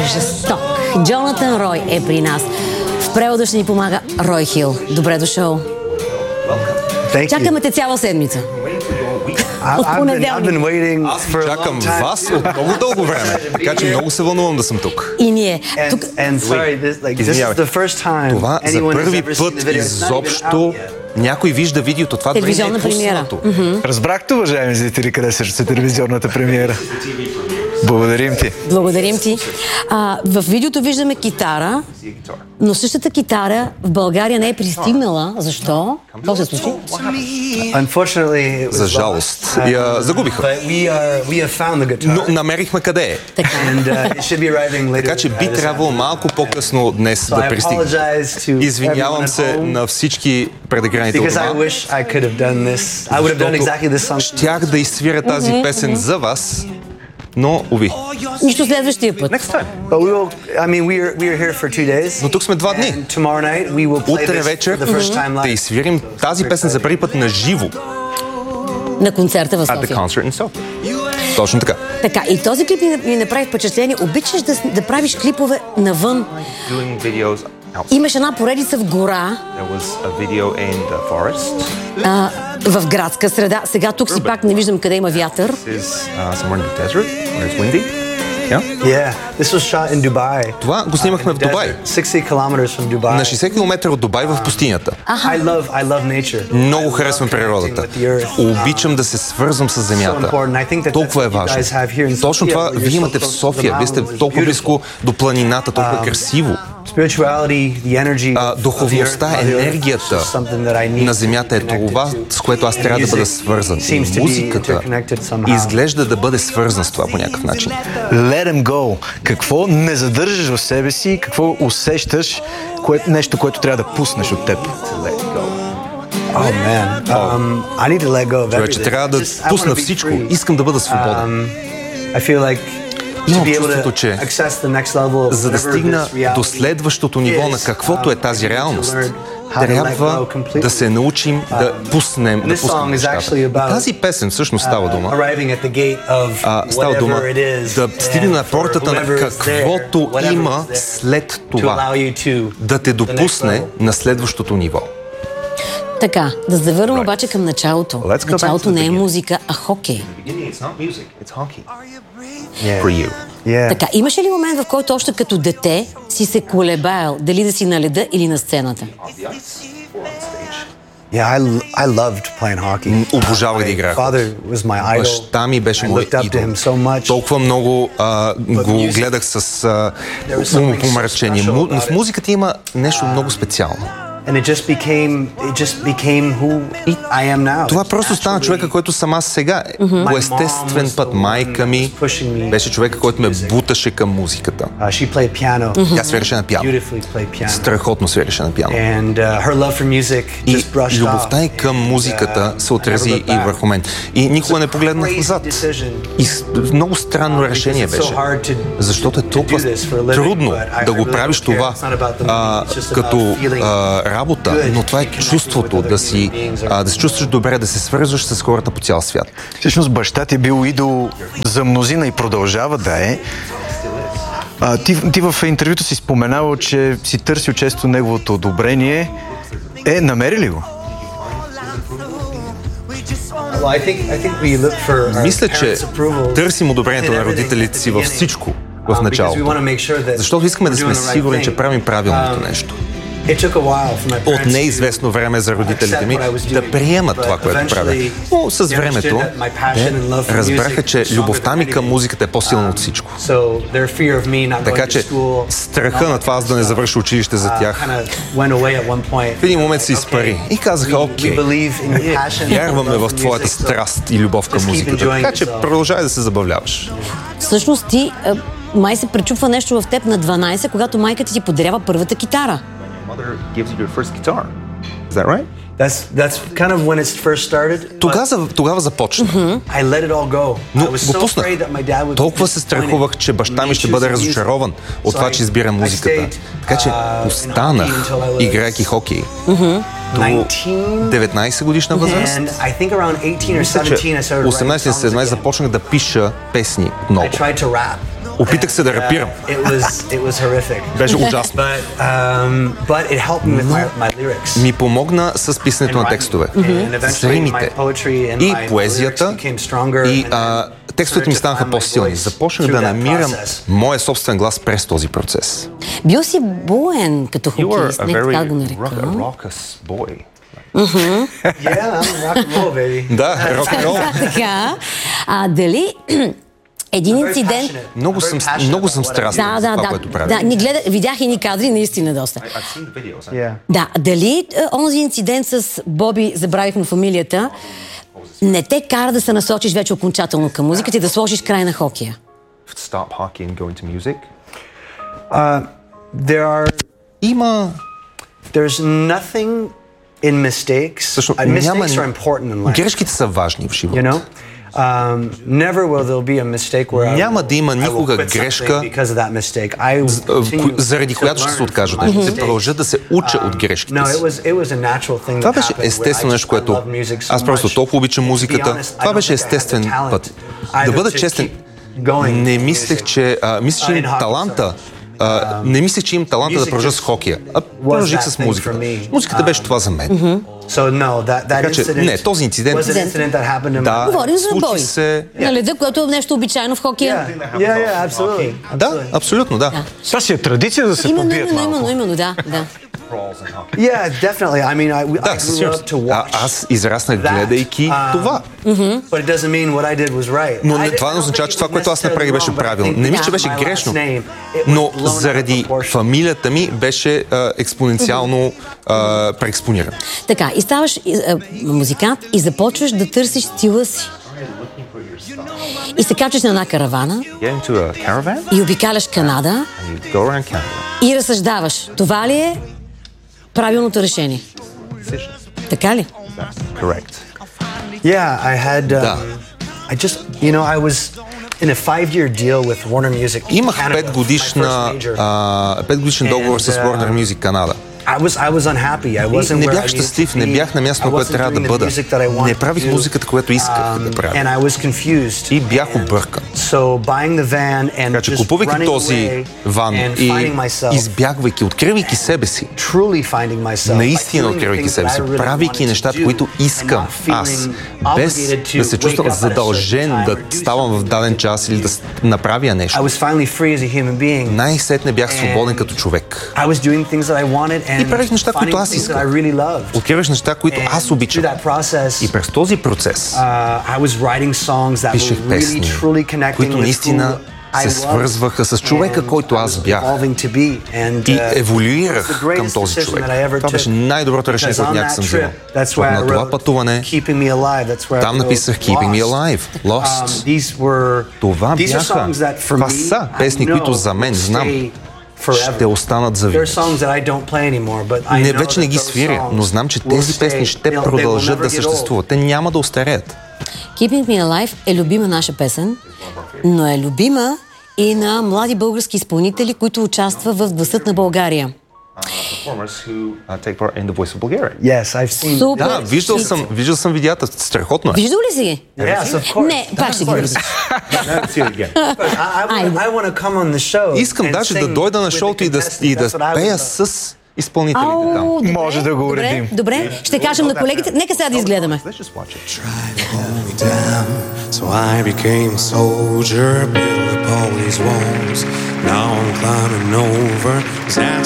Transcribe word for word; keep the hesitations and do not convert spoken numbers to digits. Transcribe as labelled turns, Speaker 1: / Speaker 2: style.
Speaker 1: жесток. Джонатан Рой е при нас. В превода ще ни помага Рой Хил. Добре дошъл. Чакаме те цяла седмица. От понеделник.
Speaker 2: Чакам вас от много дълго време, така че много се вълнувам да съм тук.
Speaker 1: И ние. Тук...
Speaker 2: Това за първи път изобщо някой вижда видеото. Това дори не е пуснато.
Speaker 3: Разбрахте, уважаеми зрители, къде се телевизионната премиера. Благодарим ти.
Speaker 1: Благодарим ти. А, в видеото виждаме китара, но същата китара в България не е пристигнала. Защо? Какво се случи?
Speaker 2: За жалост. Я загубиха. Но намерихме къде е.
Speaker 1: Така.
Speaker 2: Така че би трябвало малко по-късно днес да пристигне. Извинявам се на всички предеграните от дома. Защото щях да изсвиря тази песен за вас, но, уви.
Speaker 1: Нищо следващия път.
Speaker 2: Но тук сме два дни. Утре вечер да изсвирим тази песен за първи път на живо.
Speaker 1: На концерта в София.
Speaker 2: Точно така.
Speaker 1: Така, и този клип ми, ми направи впечатление. Обичаш да, да правиш клипове навън. Имаш една поредица в гора. А, в градска среда. Сега тук си пак не виждам къде има вятър.
Speaker 2: Това го снимахме в Дубай. На шейсет километра от Дубай в пустинята. Много харесвам природата. Обичам да се свързвам с земята. Толкова е важно. Точно това вие имате в София. Вие сте толкова близко до планината, толкова красиво. А, духовността, енергията на земята е това, с което аз трябва да бъда свързан. И музиката изглежда да бъде свързана с това по някакъв начин.
Speaker 3: Let them go. Какво не задържаш в себе си, какво усещаш, кое, нещо, което трябва да пуснеш от теб?
Speaker 2: Oh, man. Um, I need to let go of everything. Човече, трябва да пусна всичко. Искам да бъда свободен. I feel like имам чувството, че за да стигна до следващото ниво на каквото е тази реалност, трябва да се научим да пуснем, да пуснем нещата. И тази песен всъщност става дума, а, става дума да стигне на портата на каквото има след това, да те допусне на следващото ниво.
Speaker 1: Така, да завърнем обаче към началото. Началото не е музика, а хокей. Така, имаше ли момент, в който още като дете си се колебаел дали да си на леда или на сцената?
Speaker 2: Обожавах да играя. Баща ми беше мой идол. Толкова много а, го гледах с а, умопомрачение. Но в музиката има нещо много специално.
Speaker 4: And it just became, it just became who I am now.
Speaker 2: Това просто стана човека, който съм аз сега. Mm-hmm. По естествен път майка ми беше човека, който ме буташе към музиката.
Speaker 4: Uh, she played piano.
Speaker 2: Mm-hmm. Тя свиреше на пиано. Страхотно свиреше на пиано.
Speaker 4: And uh, her love for music just brushed off.
Speaker 2: И любовта й към музиката се отрази и върху мен. И никога не погледнах назад. И много странно решение беше. Защото е толкова трудно да го правиш това а, като а, работа, но това е чувството да си, а, да се чувстваш добре, да се свързваш с хората по цял свят.
Speaker 3: Всъщност баща ти е бил идол за мнозина и продължава да е. А, ти, ти в интервюто си споменавал, че си търсил често неговото одобрение. Е, намери ли го?
Speaker 2: Мисля, че търсим одобрението на родителите си във всичко в началото. Защото искаме да сме сигурни, че правим правилното нещо. От неизвестно време за родителите ми да приемат това, което правя. Но с времето те разбраха, че любовта ми към музиката е по-силна от всичко. Така че страха на това аз да не завърша училище за тях в един момент се изпари. И казаха, окей, вярваме в твоята страст и любов към музиката. Така че продължай да се забавляваш.
Speaker 1: Всъщност ти май се пречупва нещо в теб на дванайсет, когато майка ти ти подарява първата китара.
Speaker 2: Gives you your first guitar. Is that right?
Speaker 4: That's that's kind of when it first started.
Speaker 2: Тогава, тогава започна.
Speaker 4: Mm-hmm. I let it all go.
Speaker 2: Но го пуснах. Толкова се страхувах, че баща ми ще бъде разочарован от това, че избира музиката. Така че останах, играйки хокей.
Speaker 1: Mm-hmm.
Speaker 2: До деветнайсет годишна възраст. Мисля, че осемнайсет-седемнайсет започнах да пиша песни отново. Опитах се да рапирам. Беше ужасно. Ми помогна с писането на текстове. С римите. И поезията, и а, текстовете ми станаха по-силни. Започнах да намирам моя собствен глас през този процес.
Speaker 1: Бил си буен като хокеист, не така го нарекам.
Speaker 2: Да, рок-н-рол.
Speaker 1: Така. А дали един инцидент...
Speaker 2: Много съм, много съм страстен
Speaker 1: да,
Speaker 2: за
Speaker 1: да,
Speaker 2: това,
Speaker 1: да,
Speaker 2: което правя.
Speaker 1: Да, ни гледа, видях и ни кадри, наистина доста.
Speaker 4: Yeah.
Speaker 1: Да, дали онзи инцидент с Боби, забравихме фамилията, не те кара да се насочиш вече окончателно към музиката и да сложиш край на хокея?
Speaker 2: Stop hockey and go into music?
Speaker 4: Uh, there are...
Speaker 2: Има...
Speaker 4: There's nothing in mistakes.
Speaker 2: Също,
Speaker 4: uh, mistakes
Speaker 2: няма...
Speaker 4: are important in life.
Speaker 2: Грешките са важни в живота.
Speaker 4: You know? Um, never will there be a mistake where
Speaker 2: няма да има никога грешка, заради която ще се откажа. Ще продължа да се уча от грешките си. Това беше естествено нещо, което аз просто толкова обичам музиката. Това беше естествен път. Да бъда честен, не мислех, че а, мислех, че имам таланта. А, не мислех, че имам таланта да продължа с хокея. А продължих с музиката. Музиката беше това за мен.
Speaker 4: So, no, that, that
Speaker 2: така че, не, този инцидент...
Speaker 1: Да, говорим за бой.
Speaker 2: Се...
Speaker 1: На леда, което е нещо обичайно в хокея.
Speaker 4: Yeah, yeah, yeah, absolutely.
Speaker 2: Да, абсолютно, да.
Speaker 3: Това си е традиция да се
Speaker 1: именно,
Speaker 3: побият
Speaker 1: именно,
Speaker 3: малко.
Speaker 1: Именно, именно, да, да.
Speaker 4: Yeah, definitely. I mean, I,
Speaker 2: да,
Speaker 4: I grew up to watch.
Speaker 2: А, аз израснах гледайки
Speaker 4: uh,
Speaker 2: това.
Speaker 4: Mm-hmm. But it doesn't mean what I did was right.
Speaker 2: Но не, това не означава, че това, което аз направих, беше правилно. Не мисля, че беше грешно. Но заради фамилията ми беше а, експоненциално а, преекспониран.
Speaker 1: Така, и ставаш а, музикант и започваш да търсиш стила си. И се качваш на една каравана и обикаляш Канада и разсъждаваш. Това ли е правилното решение? Така ли?
Speaker 2: Correct.
Speaker 4: Yeah, I had... Um,
Speaker 2: да.
Speaker 4: I just, you know, I was in a five-year deal with Warner Music.
Speaker 2: Имах петгодишна, петгодишен договор с Warner Music Канада.
Speaker 4: I was, I was unhappy. I wasn't
Speaker 2: не
Speaker 4: where
Speaker 2: бях
Speaker 4: I
Speaker 2: щастлив,
Speaker 4: needed to
Speaker 2: не бях на място, на което трябва да бъда. Не правих музиката, която исках да правя.
Speaker 4: And I was confused.
Speaker 2: И бях объркан.
Speaker 4: So buying the van and
Speaker 2: така че,
Speaker 4: just
Speaker 2: купувайки
Speaker 4: running
Speaker 2: този
Speaker 4: away
Speaker 2: ван
Speaker 4: and
Speaker 2: и
Speaker 4: finding myself,
Speaker 2: избягвайки, откривайки себе си,
Speaker 4: truly finding myself,
Speaker 2: наистина откривайки себе си, правейки нещата, които искам аз, без да се чувствам задължен да ставам в даден час или да направя нещо.
Speaker 4: I was finally free as a human being.
Speaker 2: Най-сетне бях свободен като човек.
Speaker 4: I was doing things that I wanted and
Speaker 2: и правих неща, които аз исках. Откриваш неща, които аз обичам. И през този процес пишех песни, които наистина се свързваха с човека, който аз бях. И еволюирах към този човек. Това беше най-доброто решение, което някак съм взел. На това пътуване, там написах Keeping Me Alive, Lost. Това бяха, това са песни, които за мен, знам, ще останат за винаги. Не, вече не ги свиря, но знам, че тези песни ще продължат да съществуват. Те няма да остареят.
Speaker 1: Keeping Me Alive е любима наша песен, но е любима и на млади български изпълнители, които участват в Гласът на България.
Speaker 4: Yes, I've seen.
Speaker 1: Супер.
Speaker 2: Да, виждал съм, виждал съм видеята. Страхотно е.
Speaker 1: Виждал ли си ги?
Speaker 4: Yes, of course.
Speaker 1: Не, пак ще ги видиш.
Speaker 2: Искам даже да дойда на шоуто и да, и да пея с изпълнителите там.
Speaker 1: Добре,
Speaker 3: може да го уредим.
Speaker 1: Добре, добре, ще кажем на колегите. Нека сега да изгледаме.
Speaker 5: So I became a soldier, built upon these walls. Now I'm climbing over.